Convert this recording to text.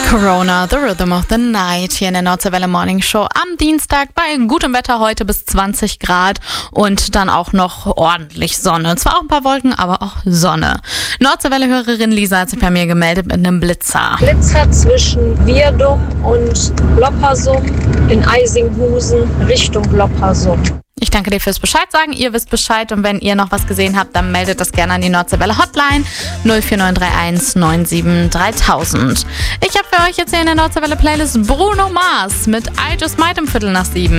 Corona, The Rhythm of the Night hier in der Nordseewelle Morning Show am Dienstag bei gutem Wetter heute bis 20 Grad und dann auch noch ordentlich Sonne. Zwar auch ein paar Wolken, aber auch Sonne. Nordseewelle-Hörerin Lisa hat sich bei mir gemeldet mit einem Blitzer. Blitzer zwischen Vierdum und Loppersum in Eisinghusen Richtung Loppersum. Ich danke dir fürs Bescheid sagen. Ihr wisst Bescheid und wenn ihr noch was gesehen habt, dann meldet das gerne an die Nordseewelle Hotline 04931 97 3000. Ich habe für euch jetzt hier in der Nordseewelle Playlist Bruno Mars mit I Just Might um 6:45.